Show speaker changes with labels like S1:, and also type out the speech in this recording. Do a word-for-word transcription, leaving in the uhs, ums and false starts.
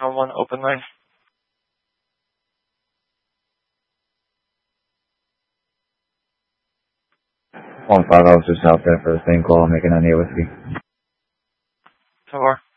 S1: On one open line.
S2: One five officer south there for the same call, making an A O S B.
S1: So far.